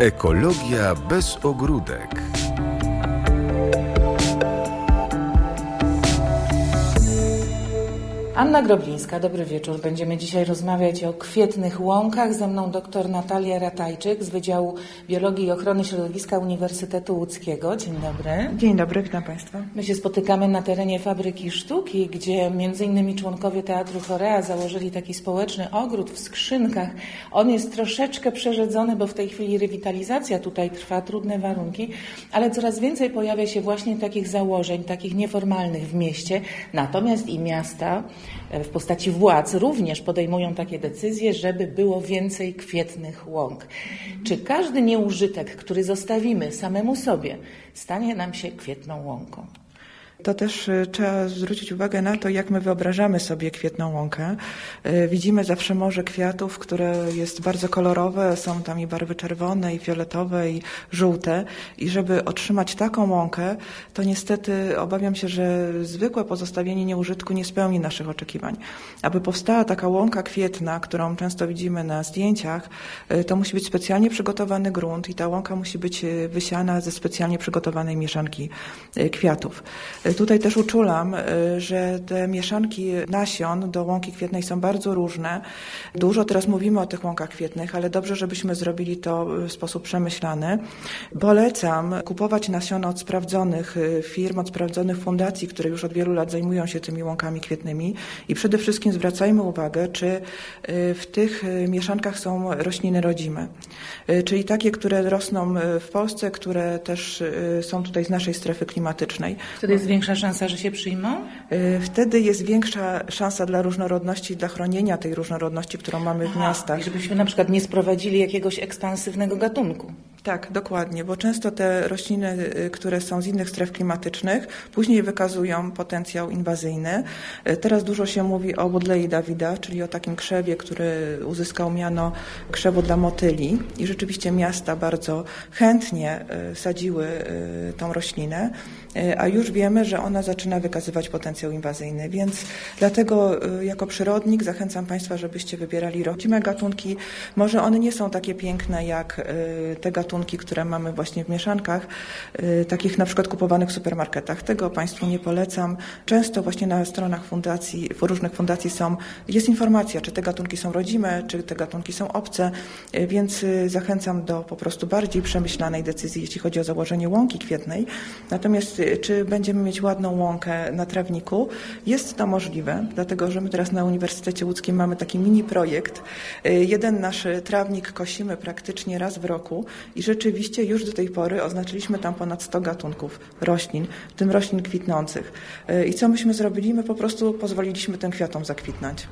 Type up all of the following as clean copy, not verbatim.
Ekologia bez ogródek. Anna Groblińska, dobry wieczór. Będziemy dzisiaj rozmawiać o kwietnych łąkach. Ze mną dr Natalia Ratajczyk z Wydziału Biologii i Ochrony Środowiska Uniwersytetu Łódzkiego. Dzień dobry. Dzień dobry, witam Państwa. My się spotykamy na terenie Fabryki Sztuki, gdzie m.in. członkowie Teatru Chorea założyli taki społeczny ogród w Skrzynkach. On jest troszeczkę przerzedzony, bo w tej chwili rewitalizacja tutaj trwa, trudne warunki, ale coraz więcej pojawia się właśnie takich założeń, takich nieformalnych w mieście. Natomiast i miasta w postaci władz również podejmują takie decyzje, żeby było więcej kwietnych łąk. Czy każdy nieużytek, który zostawimy samemu sobie, stanie nam się kwietną łąką? To też trzeba zwrócić uwagę na to, jak my wyobrażamy sobie kwietną łąkę. Widzimy zawsze morze kwiatów, które jest bardzo kolorowe, są tam i barwy czerwone, i fioletowe, i żółte. I żeby otrzymać taką łąkę, to niestety obawiam się, że zwykłe pozostawienie nieużytku nie spełni naszych oczekiwań. Aby powstała taka łąka kwietna, którą często widzimy na zdjęciach, to musi być specjalnie przygotowany grunt i ta łąka musi być wysiana ze specjalnie przygotowanej mieszanki kwiatów. Tutaj też uczulam, że te mieszanki nasion do łąki kwietnej są bardzo różne. Dużo teraz mówimy o tych łąkach kwietnych, ale dobrze, żebyśmy zrobili to w sposób przemyślany. Polecam kupować nasiona od sprawdzonych firm, od sprawdzonych fundacji, które już od wielu lat zajmują się tymi łąkami kwietnymi i przede wszystkim zwracajmy uwagę, czy w tych mieszankach są rośliny rodzime, czyli takie, które rosną w Polsce, które też są tutaj z naszej strefy klimatycznej. Wtedy jest większa szansa, że się przyjmą? Wtedy jest większa szansa dla różnorodności, dla chronienia tej różnorodności, którą mamy w miastach. I żebyśmy na przykład nie sprowadzili jakiegoś ekspansywnego gatunku. Tak, dokładnie, bo często te rośliny, które są z innych stref klimatycznych, później wykazują potencjał inwazyjny. Teraz dużo się mówi o Buddlei Davida, czyli o takim krzewie, który uzyskał miano krzewu dla motyli i rzeczywiście miasta bardzo chętnie sadziły tą roślinę, a już wiemy, że ona zaczyna wykazywać potencjał inwazyjny, więc dlatego jako przyrodnik zachęcam Państwa, żebyście wybierali rodzime gatunki. Może one nie są takie piękne jak te gatunki, które mamy właśnie w mieszankach, takich na przykład kupowanych w supermarketach. Tego Państwu nie polecam. Często właśnie na stronach fundacji, różnych fundacji jest informacja, czy te gatunki są rodzime, czy te gatunki są obce, więc zachęcam do po prostu bardziej przemyślanej decyzji, jeśli chodzi o założenie łąki kwietnej. Natomiast czy będziemy mieć ładną łąkę na trawniku? Jest to możliwe, dlatego że my teraz na Uniwersytecie Łódzkim mamy taki mini projekt. Jeden nasz trawnik kosimy praktycznie raz w roku i rzeczywiście już do tej pory oznaczyliśmy tam ponad 100 gatunków roślin, w tym roślin kwitnących. I co myśmy zrobili? My po prostu pozwoliliśmy tym kwiatom zakwitnąć.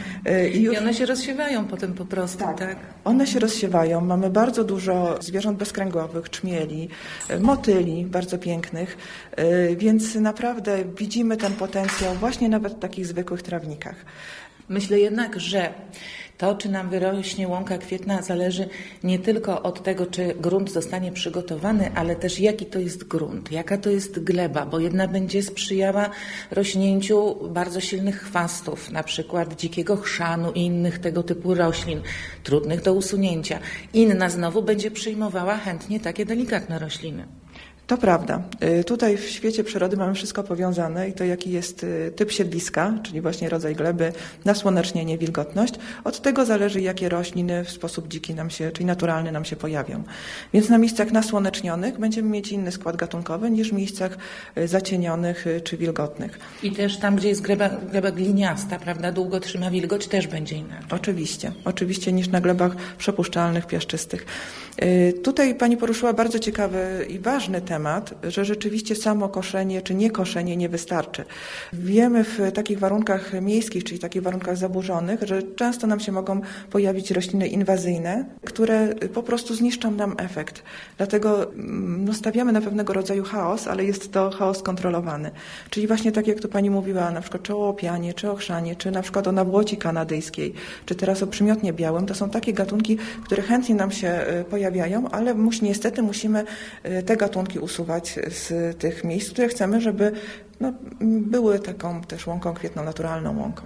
I one się rozsiewają potem po prostu, tak? One się rozsiewają. Mamy bardzo dużo zwierząt bezkręgowych, czmieli, motyli bardzo pięknych, więc naprawdę widzimy ten potencjał właśnie nawet w takich zwykłych trawnikach. Myślę jednak, że to, czy nam wyrośnie łąka kwietna, zależy nie tylko od tego, czy grunt zostanie przygotowany, ale też jaki to jest grunt, jaka to jest gleba, bo jedna będzie sprzyjała rośnięciu bardzo silnych chwastów, na przykład dzikiego chrzanu i innych tego typu roślin, trudnych do usunięcia. Inna znowu będzie przyjmowała chętnie takie delikatne rośliny. To prawda. Tutaj w świecie przyrody mamy wszystko powiązane i to jaki jest typ siedliska, czyli właśnie rodzaj gleby, nasłonecznienie, wilgotność. Od tego zależy, jakie rośliny w sposób dziki czyli naturalny nam się pojawią. Więc na miejscach nasłonecznionych będziemy mieć inny skład gatunkowy niż w miejscach zacienionych czy wilgotnych. I też tam, gdzie jest gleba gliniasta, prawda, długo trzyma wilgoć, też będzie inaczej. Oczywiście niż na glebach przepuszczalnych, piaszczystych. Tutaj Pani poruszyła bardzo ciekawy i ważny temat, że rzeczywiście samo koszenie czy niekoszenie nie wystarczy. Wiemy w takich warunkach miejskich, czyli takich warunkach zaburzonych, że często nam się mogą pojawić rośliny inwazyjne, które po prostu zniszczą nam efekt. Dlatego stawiamy na pewnego rodzaju chaos, ale jest to chaos kontrolowany. Czyli właśnie tak jak tu Pani mówiła, na przykład czy o łopianie, czy o chrzanie, czy na przykład o nawłoci kanadyjskiej, czy teraz o przymiotnie białym, to są takie gatunki, które chętnie nam się pojawiają, ale niestety musimy te gatunki usuwać z tych miejsc, które chcemy, żeby były taką też łąką kwietną, naturalną łąką.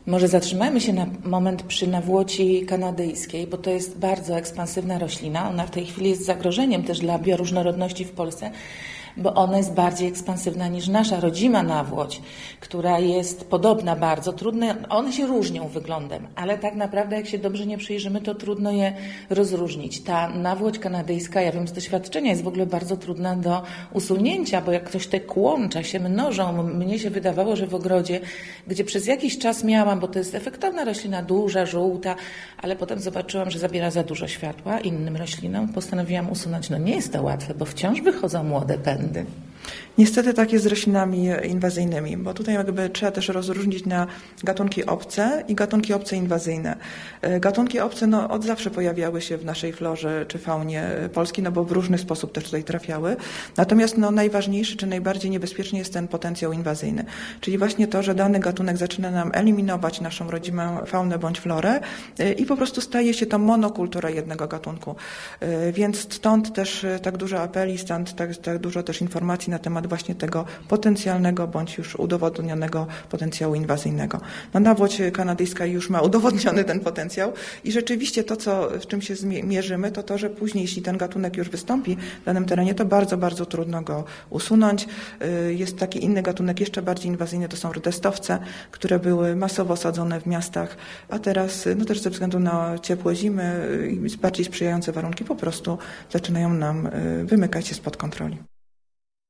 Może zatrzymajmy się na moment przy nawłoci kanadyjskiej, bo to jest bardzo ekspansywna roślina. Ona w tej chwili jest zagrożeniem też dla bioróżnorodności w Polsce, bo ona jest bardziej ekspansywna niż nasza rodzima nawłoć, która jest podobna bardzo. One się różnią wyglądem, ale tak naprawdę jak się dobrze nie przyjrzymy, to trudno je rozróżnić. Ta nawłoć kanadyjska, ja wiem z doświadczenia, jest w ogóle bardzo trudna do usunięcia, bo jak ktoś te kłącza się mnożą, mnie się wydawało, że w ogrodzie, gdzie przez jakiś czas miałam, bo to jest efektowna roślina, duża, żółta, ale potem zobaczyłam, że zabiera za dużo światła innym roślinom, postanowiłam usunąć. No nie jest to łatwe, bo wciąż wychodzą młode pędy. Niestety tak jest z roślinami inwazyjnymi, bo tutaj jakby trzeba też rozróżnić na gatunki obce i gatunki obce inwazyjne. Gatunki obce od zawsze pojawiały się w naszej florze czy faunie Polski, bo w różny sposób też tutaj trafiały. Natomiast najważniejszy czy najbardziej niebezpieczny jest ten potencjał inwazyjny, czyli właśnie to, że dany gatunek zaczyna nam eliminować naszą rodzimą faunę bądź florę i po prostu staje się to monokultura jednego gatunku. Więc stąd też tak dużo apeli, stąd tak dużo też informacji na temat właśnie tego potencjalnego bądź już udowodnionego potencjału inwazyjnego. Nawłoć kanadyjska już ma udowodniony ten potencjał i rzeczywiście to, w czym się mierzymy, to, że później, jeśli ten gatunek już wystąpi w danym terenie, to bardzo, bardzo trudno go usunąć. Jest taki inny gatunek, jeszcze bardziej inwazyjny, to są rdestowce, które były masowo sadzone w miastach, a teraz też ze względu na ciepłe zimy i bardziej sprzyjające warunki po prostu zaczynają nam wymykać się spod kontroli.